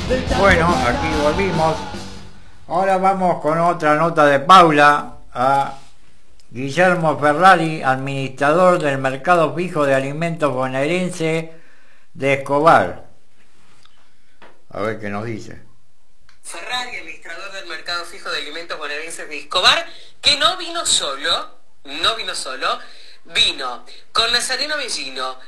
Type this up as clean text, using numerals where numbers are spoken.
Bueno, aquí volvimos. Ahora vamos con otra nota de Paula a Guillermo Ferrari, administrador del mercado fijo de alimentos bonaerense de Escobar. A ver qué nos dice. Ferrari, administrador del mercado fijo de alimentos bonaerenses de Escobar, que no vino solo, vino con Nazareno Bellino,